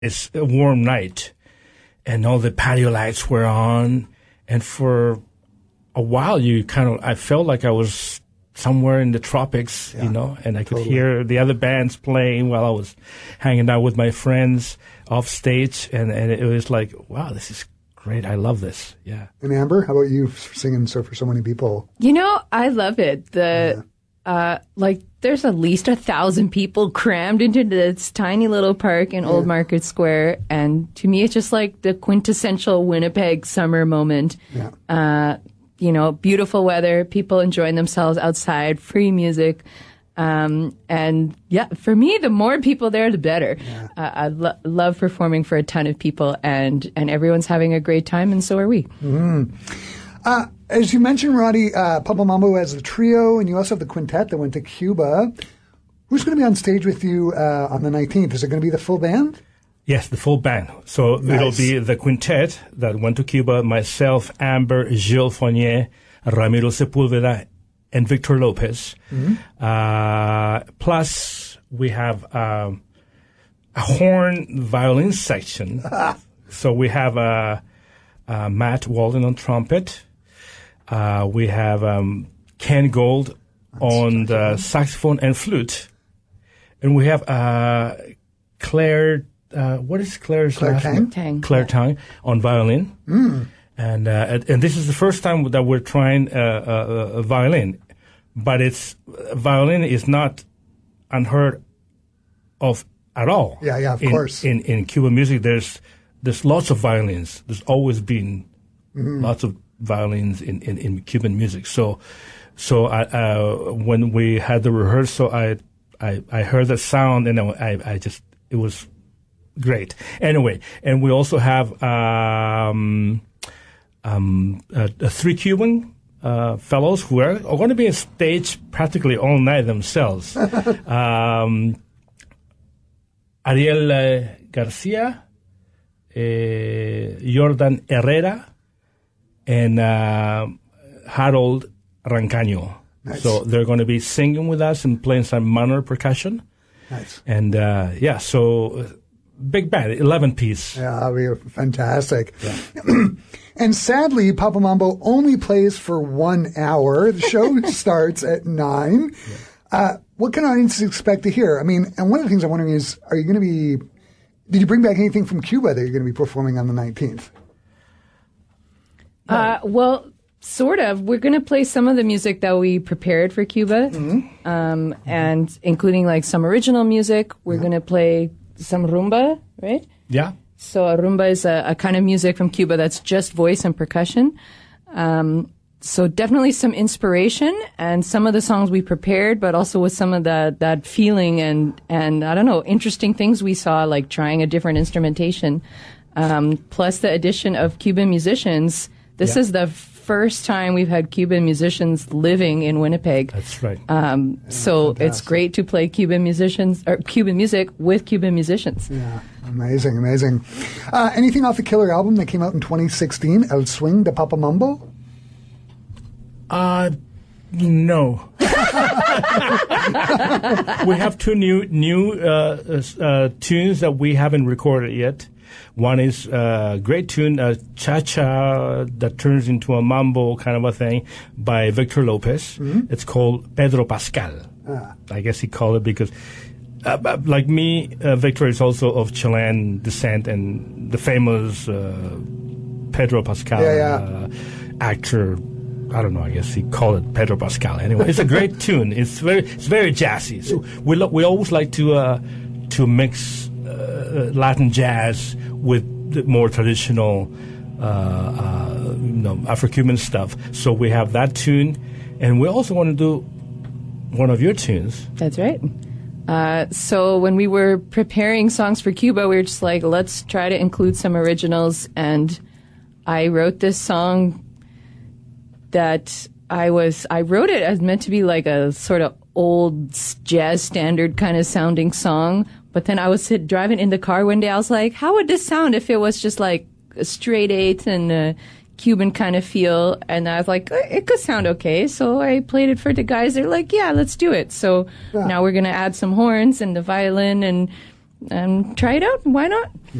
it's a warm night, and all the patio lights were on, and for a while I felt like I was somewhere in the tropics, and I could hear the other bands playing while I was hanging out with my friends off stage, and it was like, wow, this is great. I love this. Yeah. And Amber, how about you singing for so many people? I love it. There's at least 1,000 people crammed into this tiny little park in Old Market Square. And to me, it's just like the quintessential Winnipeg summer moment. Yeah. Beautiful weather, people enjoying themselves outside, free music. And for me, the more people there, the better. Yeah. I love performing for a ton of people, and everyone's having a great time, and so are we. Mm. As you mentioned, Roddy, Papa Mambo has the trio, and you also have the quintet that went to Cuba. Who's going to be on stage with you on the 19th? Is it going to be the full band? Yes, the full band. So It'll be the quintet that went to Cuba, myself, Amber, Gilles Fournier, Ramiro Sepulveda, and Victor Lopez. Mm-hmm. Plus, we have a horn violin section. So we have Matt Walden on trumpet. We have Ken Gold on the saxophone and flute. And we have Claire, what is Claire's last name? Claire Tang on violin. Mm. And this is the first time that we're trying a violin. But violin is not unheard of at all. Yeah, of course. In Cuban music, there's lots of violins. There's always been lots of violins in Cuban music. So when we had the rehearsal, I heard the sound, and it was great. Anyway, and we also have 3 Cuban fellows who are going to be on stage practically all night themselves. Ariel Garcia, Jordan Herrera, and Harold Rancaño. Nice. So they're going to be singing with us and playing some minor percussion. Nice. And so big band, 11-piece. Yeah, that'll be fantastic. Yeah. And sadly, Papa Mambo only plays for 1 hour. The show starts at 9. Yeah. What can audiences expect to hear? I mean, and one of the things I'm wondering is, are you going to be? Did you bring back anything from Cuba that you're going to be performing on the 19th? Well, sort of. We're going to play some of the music that we prepared for Cuba, and including like some original music. We're going to play some rumba, right? Yeah. So a rumba is a kind of music from Cuba that's just voice and percussion. So definitely some inspiration, and some of the songs we prepared, but also with some of that feeling and I don't know, interesting things we saw, like trying a different instrumentation. Plus the addition of Cuban musicians. This is the first time we've had Cuban musicians living in Winnipeg. That's right. So fantastic. It's great to play Cuban music with Cuban musicians. Yeah, amazing. Anything off the Killer album that came out in 2016, El Swing de Papa Mambo? No. We have 2 new tunes that we haven't recorded yet. One is a great tune, cha-cha, that turns into a mambo kind of a thing, by Victor Lopez. Mm-hmm. It's called Pedro Pascal. I guess he called it because, like me, Victor is also of Chilean descent, and the famous Pedro Pascal actor. I don't know. I guess he called it Pedro Pascal. Anyway, it's a great tune. It's very jazzy. So we always like to mix Latin jazz with the more traditional Afro-Cuban stuff. So we have that tune, and we also want to do one of your tunes. That's right. So when we were preparing songs for Cuba, we were just like, let's try to include some originals, and I wrote this song that I wrote it as meant to be like a sort of old jazz standard kind of sounding song. But then I was driving in the car one day. I was like, how would this sound if it was just like a straight 8 and a Cuban kind of feel? And I was like, it could sound okay. So I played it for the guys. They're like, yeah, let's do it. So now we're going to add some horns and the violin and and try it out. Why not?